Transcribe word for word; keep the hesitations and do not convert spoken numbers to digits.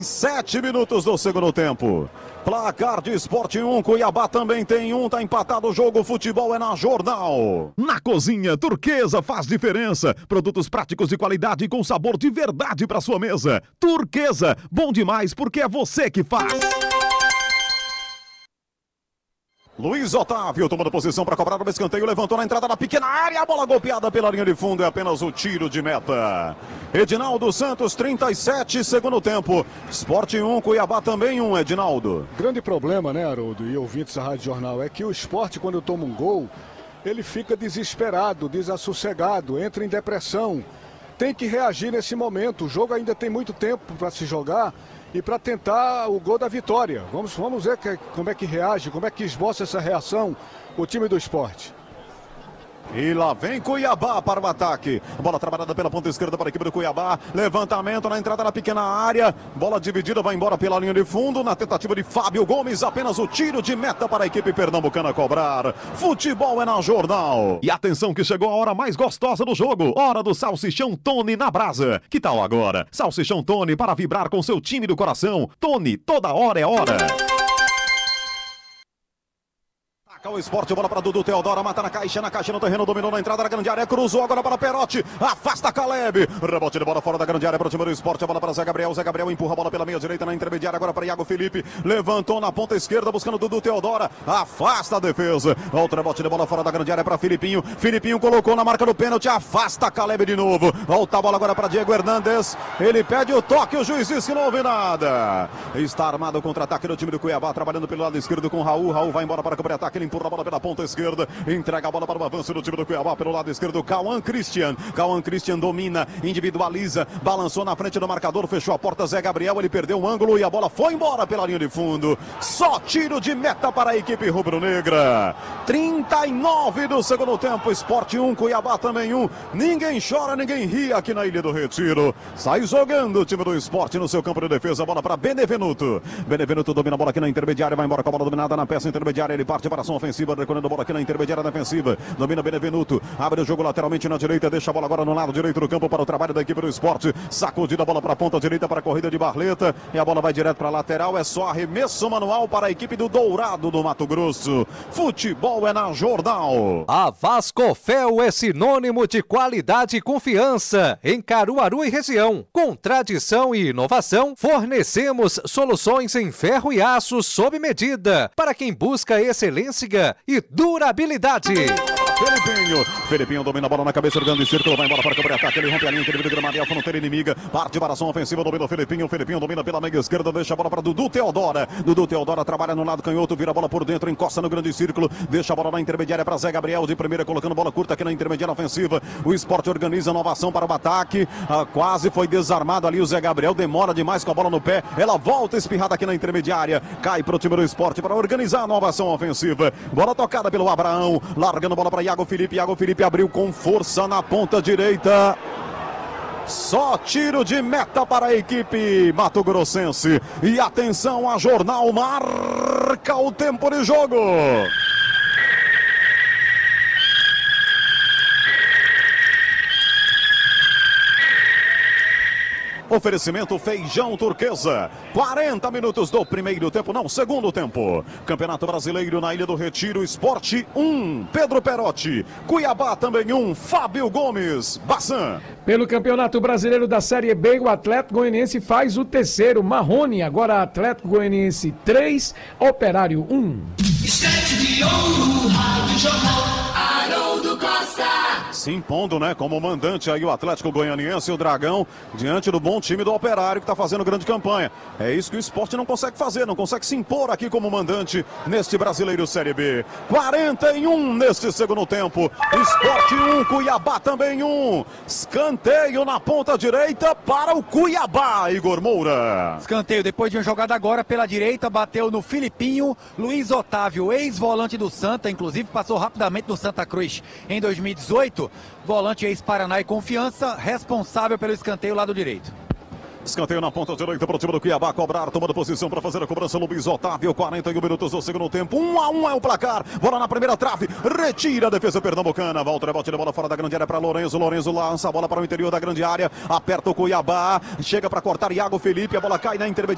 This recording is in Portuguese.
Sete minutos do segundo tempo. Placar de Sport um, Cuiabá também tem um, tá empatado o jogo, futebol é na Jornal. Na cozinha, Turquesa faz diferença. Produtos práticos de qualidade com sabor de verdade para sua mesa. Turquesa, bom demais porque é você que faz. Luiz Otávio tomando posição para cobrar o escanteio, levantou na entrada da pequena área, a bola golpeada pela linha de fundo, é apenas o tiro de meta. Edinaldo Santos, trinta e sete, segundo tempo. Sport um, Cuiabá também um, Edinaldo. Grande problema, né, Haroldo e ouvintes da Rádio Jornal, é que o Sport, quando toma um gol, ele fica desesperado, desassossegado, entra em depressão. Tem que reagir nesse momento, o jogo ainda tem muito tempo para se jogar e para tentar o gol da vitória. Vamos, vamos ver que, como é que reage, como é que esboça essa reação o time do Sport. E lá vem Cuiabá para o ataque. Bola trabalhada pela ponta esquerda para a equipe do Cuiabá. Levantamento na entrada da pequena área. Bola dividida, vai embora pela linha de fundo. Na tentativa de Fábio Gomes, apenas o tiro de meta para a equipe pernambucana cobrar. Futebol é na Jornal. E atenção que chegou a hora mais gostosa do jogo. Hora do Salsichão Tony na brasa. Que tal agora? Salsichão Tony para vibrar com seu time do coração. Tony, toda hora é hora. O Sport, bola para Dudu Teodoro, mata na caixa, na caixa no terreno, dominou na entrada da grande área, cruzou agora para Perotti, afasta Caleb, rebote de bola fora da grande área para o time do Sport, a bola para Zé Gabriel, Zé Gabriel empurra a bola pela meia direita na intermediária, agora para Iago Felipe, levantou na ponta esquerda, buscando Dudu Teodoro, afasta a defesa, outro rebote de bola fora da grande área para Filipinho, Filipinho colocou na marca do pênalti, afasta Caleb de novo, volta a bola agora para Diego Hernandes, ele pede o toque, o juiz disse que não houve nada, está armado o contra-ataque do time do Cuiabá, trabalhando pelo lado esquerdo com Raul, Raul vai embora para cobrir ataque, ele empurra a bola pela ponta esquerda, entrega a bola para o avanço do time do Cuiabá pelo lado esquerdo, Cauã Christian, Cauã Christian domina, individualiza, balançou na frente do marcador, fechou a porta Zé Gabriel, ele perdeu o ângulo e a bola foi embora pela linha de fundo, só tiro de meta para a equipe rubro-negra. Trinta e nove do segundo tempo, Sport um, Cuiabá também um, ninguém chora, ninguém ri aqui na Ilha do Retiro, sai jogando o time do Sport no seu campo de defesa, bola para Benevenuto, Benevenuto domina a bola aqui na intermediária, vai embora com a bola dominada na peça intermediária, ele parte para a ação ofensiva, recolhendo a bola aqui na intermediária defensiva, domina Benevenuto, abre o jogo lateralmente na direita, deixa a bola agora no lado direito do campo para o trabalho da equipe do Sport, sacudida a bola para a ponta direita para a corrida de Barleta, e a bola vai direto para a lateral, é só arremesso manual para a equipe do Dourado do Mato Grosso. Futebol é na Jornal. A Vascofel é sinônimo de qualidade e confiança em Caruaru e região. Com tradição e inovação, fornecemos soluções em ferro e aço sob medida para quem busca excelência e durabilidade. Felipinho, Felipinho domina a bola na cabeça do grande círculo, vai embora para cobrir ataque, ele rompe a linha, ele Gramadel, fronteira inimiga, parte para a ação ofensiva, domina o Felipinho, Felipinho domina pela meia esquerda, deixa a bola para Dudu Teodora, Dudu Teodora trabalha no lado canhoto, vira a bola por dentro, encosta no grande círculo, deixa a bola na intermediária para Zé Gabriel, de primeira colocando bola curta aqui na intermediária ofensiva, o Sport organiza a nova ação para o ataque, ah, quase foi desarmado ali o Zé Gabriel, demora demais com a bola no pé, ela volta espirrada aqui na intermediária, cai para o time do Sport para organizar a nova ação ofensiva, bola tocada pelo Abraão, largando a bola para Iago Felipe, Iago Felipe abriu com força na ponta direita. Só tiro de meta para a equipe mato-grossense. E atenção, a Jornal marca o tempo de jogo. Oferecimento Feijão Turquesa. quarenta minutos do primeiro tempo, não, segundo tempo. Campeonato Brasileiro na Ilha do Retiro, Sport um, Pedro Perotti. Cuiabá também um, Fábio Gomes. Bassan. Pelo Campeonato Brasileiro da Série B, o Atlético Goianiense faz o terceiro. Marrone, agora Atlético Goianiense três, Operário um. Estante de ouro, Rádio Jornal, Haroldo Costa. Se impondo, né, como mandante aí o Atlético Goianiense e o Dragão, diante do bom time do Operário que está fazendo grande campanha. É isso que o Sport não consegue fazer, não consegue se impor aqui como mandante neste Brasileiro Série B. quarenta e um neste segundo tempo. Sport um, Cuiabá também um. Escanteio na ponta direita para o Cuiabá, Igor Moura. Escanteio depois de uma jogada agora pela direita, bateu no Filipinho, Luiz Otávio, ex-volante do Santa, inclusive passou rapidamente no Santa Cruz em dois mil e dezoito. Volante ex-Paraná e Confiança, responsável pelo escanteio lado direito. Escanteio na ponta direita para o time do Cuiabá cobrar, tomando posição para fazer a cobrança Luiz Otávio, quarenta e um minutos do segundo tempo, um a um é o placar, bola na primeira trave, retira a defesa pernambucana, volta o rebote de bola fora da grande área para Lorenzo, Lorenzo lança a bola para o interior da grande área, aperta o Cuiabá, chega para cortar Iago Felipe, a bola cai na intermediária.